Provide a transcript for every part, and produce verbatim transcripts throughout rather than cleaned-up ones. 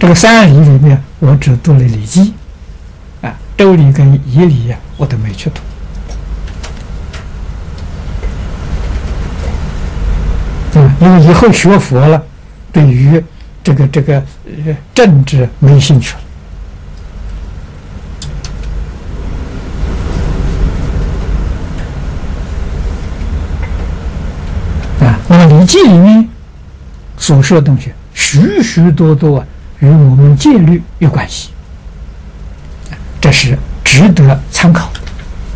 这个三礼里面，我只读了《礼记》，啊，周礼跟仪礼呀，我都没去读。啊，因为以后学佛了，对于这个这个呃政治没兴趣了。啊，那么《礼记》里面所说的东西，许许多多啊，与我们戒律有关系，这是值得参考的。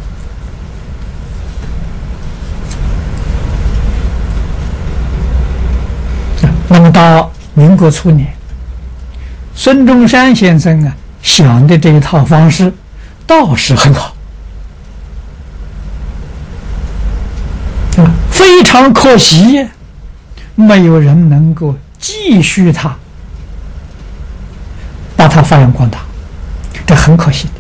那么到民国初年，孙中山先生啊想的这一套方式倒是很好，啊，非常可惜，没有人能够继续他，把它发扬光大，这很可惜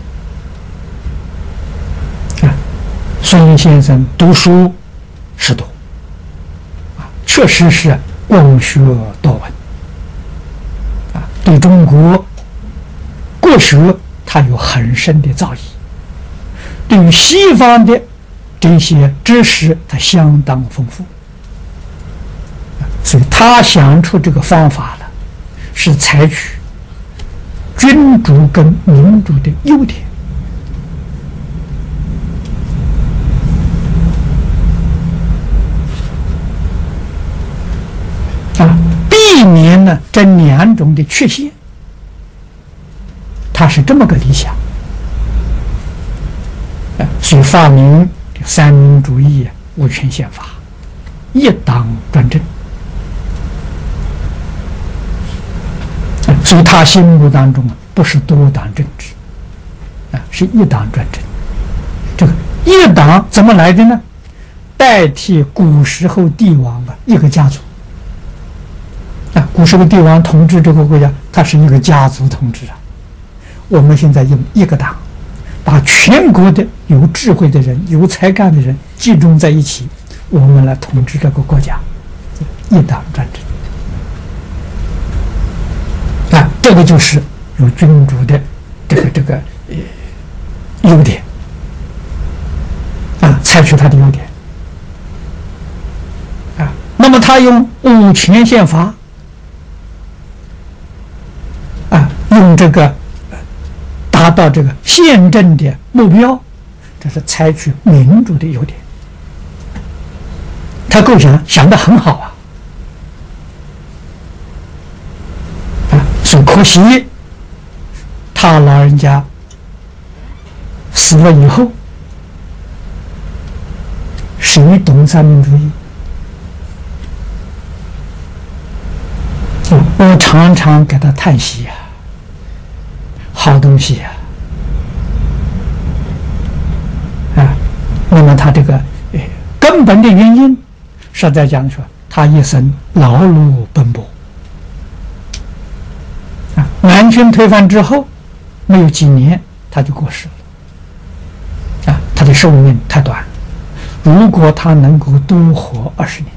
的。啊，孙先生读书识读，啊，确实是广学多闻，啊，对中国国学他有很深的造诣，对于西方的这些知识他相当丰富，所以他想出这个方法了，是采取君主跟民主的优点，啊，避免呢这两种的缺陷，他是这么个理想，啊，所以发明三民主义、五权宪法、一党专政，啊，所以他心目当中啊不是多党政治，啊，是一党专政。这个一党怎么来的呢？代替古时候帝王的一个家族。啊，古时候帝王统治这个国家，他是一个家族统治啊。我们现在用一个党，把全国的有智慧的人、有才干的人集中在一起，我们来统治这个国家，一党专政。啊，这个就是有君主的这个这个呃优点。啊，采取他的优点。啊，那么他用五权宪法。用这个达到这个宪政的目标，这是采取民主的优点。他构想想得很好啊，啊，所以可惜他老人家死了以后，谁懂三民主义？我常常给他叹息啊。好东西呀、啊，啊，那么他这个呃根本的原因，实在讲说，他一生劳碌奔波，啊，南军推翻之后，没有几年他就过世了，啊，他的寿命太短，如果他能够多活二十年，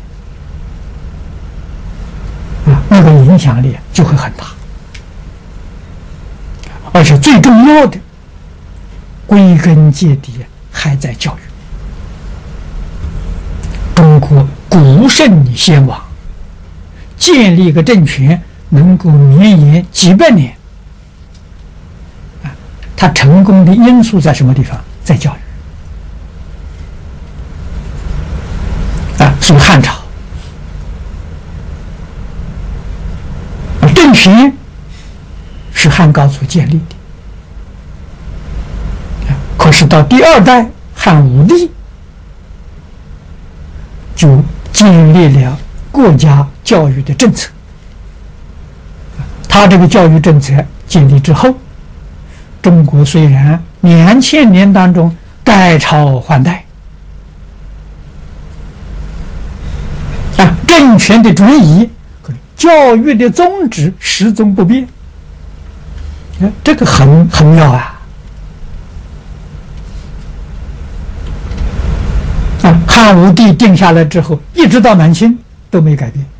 啊，那个影响力就会很大。而且最重要的，归根结底还在教育。中国古圣先王建立一个政权能够绵延几百年，啊，他成功的因素在什么地方？在教育。啊，所以汉朝，啊，政权是汉高祖建立的，可是到第二代汉武帝就建立了国家教育的政策。他这个教育政策建立之后，中国虽然两千年当中改朝换代，啊，政权的转移，教育的宗旨始终不变。这个很很妙啊！啊，汉武帝定下来之后，一直到满清都没改变。